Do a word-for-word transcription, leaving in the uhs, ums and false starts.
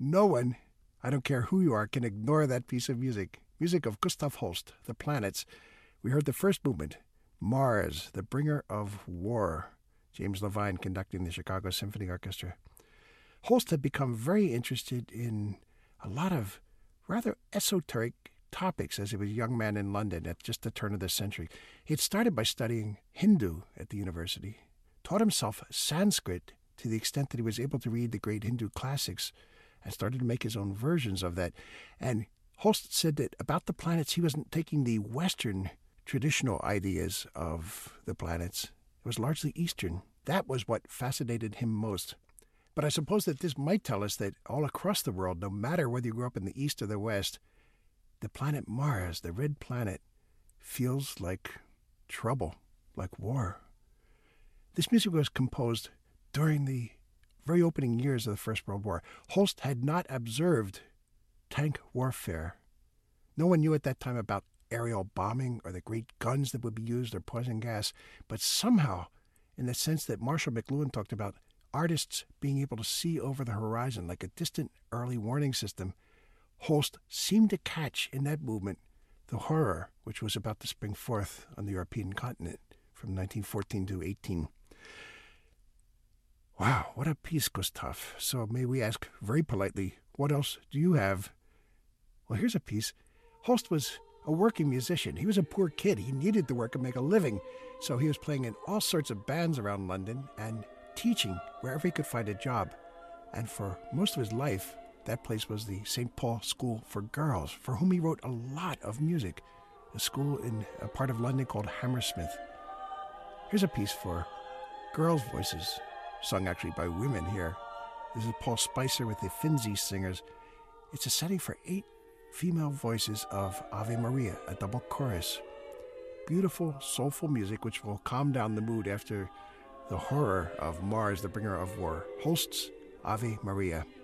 No one, I don't care who you are, can ignore that piece of music. Music of Gustav Holst, The Planets. We heard the first movement, Mars, the Bringer of War. James Levine conducting the Chicago Symphony Orchestra. Holst had become very interested in a lot of rather esoteric topics as he was a young man in London at just the turn of the century. He had started by studying Hindu at the university, taught himself Sanskrit to the extent that he was able to read the great Hindu classics, and started to make his own versions of that. And Holst said that about the planets, he wasn't taking the Western traditional ideas of the planets. It was largely Eastern. That was what fascinated him most. But I suppose that this might tell us that all across the world, no matter whether you grew up in the East or the West, the planet Mars, the red planet, feels like trouble, like war. This music was composed during the very opening years of the First World War. Holst had not observed tank warfare. No one knew at that time about aerial bombing or the great guns that would be used or poison gas. But somehow, in the sense that Marshall McLuhan talked about, artists being able to see over the horizon like a distant early warning system, Holst seemed to catch in that movement the horror which was about to spring forth on the European continent from nineteen fourteen to eighteen. Wow, what a piece, Gustav. So may we ask very politely, what else do you have? Well, here's a piece. Holst was a working musician. He was a poor kid. He needed to work and make a living. So he was playing in all sorts of bands around London and teaching wherever he could find a job. And for most of his life, that place was the Saint Paul School for Girls, for whom he wrote a lot of music, a school in a part of London called Hammersmith. Here's a piece for girls' voices, sung actually by women here. This is Paul Spicer with the Finzi Singers. It's a setting for eight female voices of Ave Maria, a double chorus. Beautiful, soulful music which will calm down the mood after the horror of Mars, the Bringer of War. Holst's Ave Maria.